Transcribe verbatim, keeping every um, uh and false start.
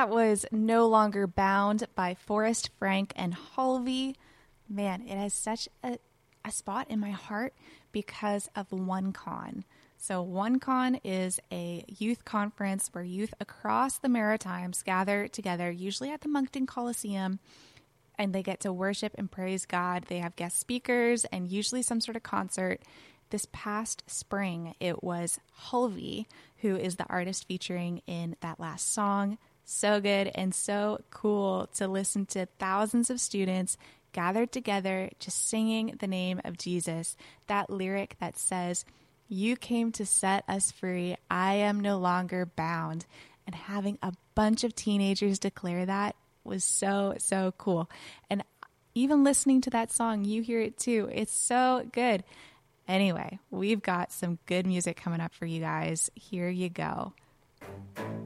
That was No Longer Bound by Forrest Frank and Halvey. Man, it has such a, a spot in my heart because of OneCon. So OneCon is a youth conference where youth across the Maritimes gather together, usually at the Moncton Coliseum, and they get to worship and praise God. They have guest speakers and usually some sort of concert. This past spring, it was Halvey, who is the artist featuring in that last song. So good and so cool to listen to thousands of students gathered together just singing the name of Jesus. That lyric that says, "You came to set us free. I am no longer bound." And having a bunch of teenagers declare that was so, so cool. And even listening to that song, you hear it too. It's so good. Anyway, we've got some good music coming up for you guys. Here you go.